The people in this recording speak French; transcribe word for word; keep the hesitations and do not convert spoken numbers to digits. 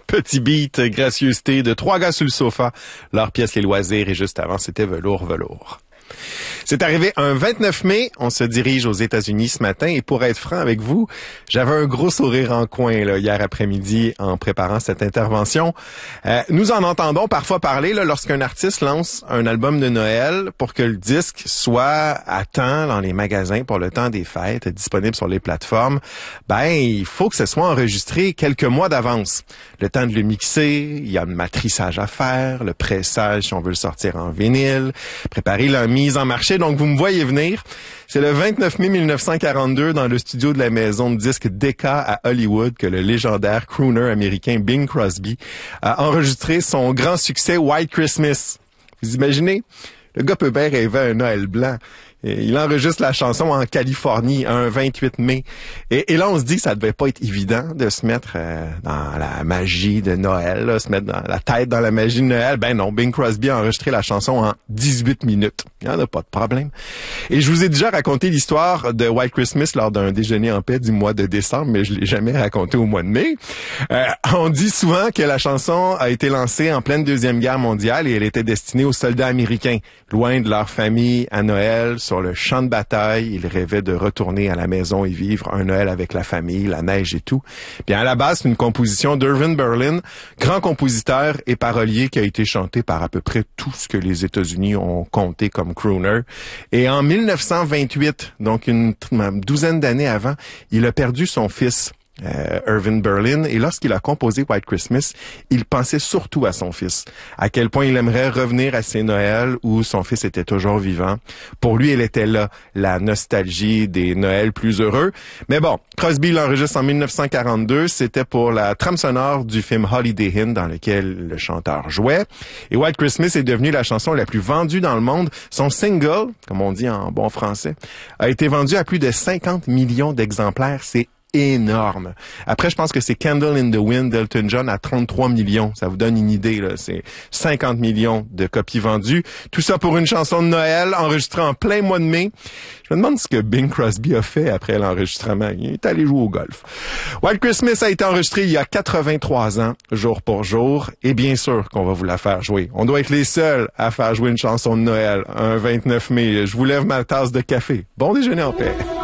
Petit beat, gracieuseté de trois gars sur le sofa, leur pièce Les Loisirs, et juste avant, c'était Velours Velours. C'est arrivé un vingt-neuf mai, on se dirige aux États-Unis ce matin et pour être franc avec vous, j'avais un gros sourire en coin là, hier après-midi en préparant cette intervention. Euh, nous en entendons parfois parler là, lorsqu'un artiste lance un album de Noël pour que le disque soit à temps dans les magasins pour le temps des fêtes, disponible sur les plateformes. Ben, il faut que ce soit enregistré quelques mois d'avance. Le temps de le mixer, il y a un matrissage à faire, le pressage si on veut le sortir en vinyle, préparer la mise en marché. Donc, vous me voyez venir. C'est le vingt-neuf mai mille neuf cent quarante-deux, dans le studio de la maison de disques Decca à Hollywood, que le légendaire crooner américain Bing Crosby a enregistré son grand succès White Christmas. Vous imaginez? Le gars peut bien rêver un Noël blanc. Il enregistre la chanson en Californie un vingt-huit mai. Et, et là, on se dit que ça devait pas être évident de se mettre euh, dans la magie de Noël, là, se mettre dans la tête dans la magie de Noël. Ben non, Bing Crosby a enregistré la chanson en dix-huit minutes. Il n'y en a pas de problème. Et je vous ai déjà raconté l'histoire de White Christmas lors d'un déjeuner en paix du mois de décembre, mais je l'ai jamais raconté au mois de mai. Euh, on dit souvent que la chanson a été lancée en pleine Deuxième Guerre mondiale et elle était destinée aux soldats américains, loin de leur famille à Noël, sur le champ de bataille. Ils rêvaient de retourner à la maison et vivre un Noël avec la famille, la neige et tout. Bien, à la base, c'est une composition d'Irving Berlin, grand compositeur et parolier qui a été chanté par à peu près tout ce que les États-Unis ont compté comme crooner. Et en mille neuf cent vingt-huit, donc une, une douzaine d'années avant, il a perdu son fils. Euh, Irving Berlin, et lorsqu'il a composé White Christmas, il pensait surtout à son fils, à quel point il aimerait revenir à ses Noëls où son fils était toujours vivant. Pour lui, elle était là, la nostalgie des Noëls plus heureux. Mais bon, Crosby l'enregistre en mille neuf cent quarante-deux, c'était pour la trame sonore du film Holiday Inn dans lequel le chanteur jouait. Et White Christmas est devenue la chanson la plus vendue dans le monde. Son single, comme on dit en bon français, a été vendu à plus de cinquante millions d'exemplaires. C'est énorme. Après, je pense que c'est Candle in the Wind d'Elton John à trente-trois millions. Ça vous donne une idée, là. C'est cinquante millions de copies vendues. Tout ça pour une chanson de Noël enregistrée en plein mois de mai. Je me demande ce que Bing Crosby a fait après l'enregistrement. Il est allé jouer au golf. White Christmas a été enregistré il y a quatre-vingt-trois ans, jour pour jour. Et bien sûr qu'on va vous la faire jouer. On doit être les seuls à faire jouer une chanson de Noël un vingt-neuf mai. Je vous lève ma tasse de café. Bon déjeuner en paix.